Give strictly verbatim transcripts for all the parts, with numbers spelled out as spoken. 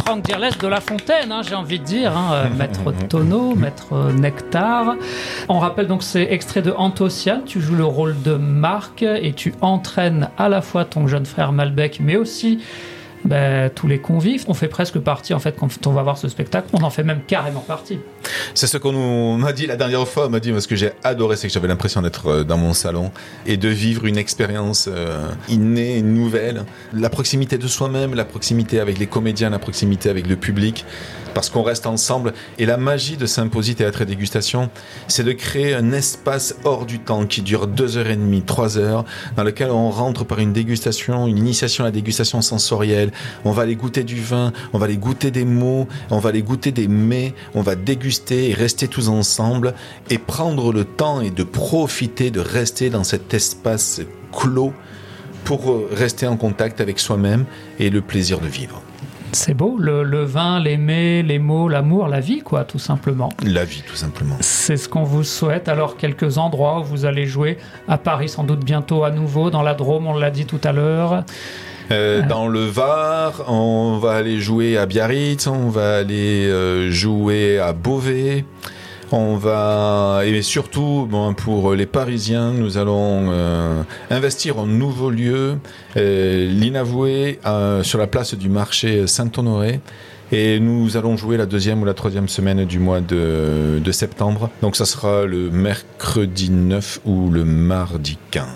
Franck Dirlès de La Fontaine, hein, j'ai envie de dire, hein, maître Tonneau, maître Nectar. On rappelle donc c'est extrait de Anthocyane, tu joues le rôle de Marc et tu entraînes à la fois ton jeune frère Malbec, mais aussi ben, tous les convives. On fait presque partie, en fait, quand on va voir ce spectacle, on en fait même carrément partie. C'est ce qu'on nous m'a dit la dernière fois. On m'a dit, moi, ce que j'ai adoré, c'est que j'avais l'impression d'être dans mon salon et de vivre une expérience euh, innée, nouvelle. La proximité de soi-même, la proximité avec les comédiens, la proximité avec le public, parce qu'on reste ensemble. Et la magie de Symposie Théâtre et Dégustation, c'est de créer un espace hors du temps qui dure deux heures et demie, trois heures, dans lequel on rentre par une dégustation, une initiation à la dégustation sensorielle. On va aller goûter du vin, on va aller goûter des mots, on va aller goûter des mets, on va déguster et rester tous ensemble et prendre le temps et de profiter de rester dans cet espace clos pour rester en contact avec soi-même et le plaisir de vivre. C'est beau, le, le vin, les mets, les mots, l'amour, la vie, quoi, tout simplement. La vie, tout simplement. C'est ce qu'on vous souhaite. Alors, quelques endroits où vous allez jouer, à Paris sans doute bientôt à nouveau, dans la Drôme, on l'a dit tout à l'heure. Euh, dans le Var, on va aller jouer à Biarritz, on va aller euh, jouer à Beauvais, on va et surtout bon, pour les Parisiens, nous allons euh, investir en nouveau lieu, euh, l'Inavoué euh, sur la place du marché Saint-Honoré. Et nous allons jouer la deuxième ou la troisième semaine du mois de, de septembre. Donc ça sera le mercredi neuf ou le mardi quinze.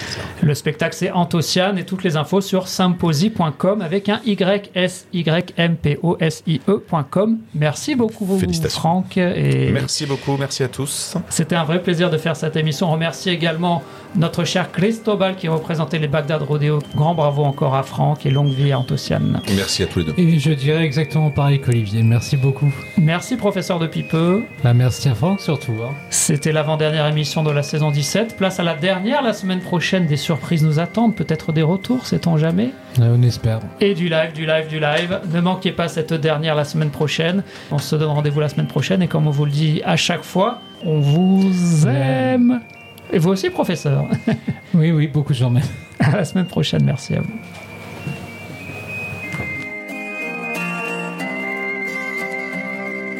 Le spectacle c'est Anthocyane et toutes les infos sur symposie point com avec un Y, S Y M P O S I E point com. Merci beaucoup Franck. Et merci beaucoup, merci à tous. C'était un vrai plaisir de faire cette émission. On remercie également notre cher Cristobal qui représentait les Bagdad Rodeo. Grand bravo encore à Franck et longue vie à Anthocyane. Merci à tous les deux. Et je dirais exactement pareil qu'Olivier. Merci beaucoup. Merci professeur de Pipeux. Bah, merci à Franck surtout. Hein. C'était l'avant-dernière émission de la saison dix-sept. Place à la dernière. La semaine prochaine, des surprises nous attendent. Peut-être des retours, sait-on jamais. Euh, on espère. Et du live, du live, du live. Ne manquez pas cette dernière la semaine prochaine. On se donne rendez-vous la semaine prochaine. Et comme on vous le dit à chaque fois, on vous aime. Et vous aussi, professeur. Oui, oui, beaucoup de gens même. À la semaine prochaine. Merci à vous.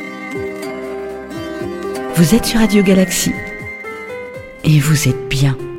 Vous êtes sur Radio Galaxy et vous êtes bien.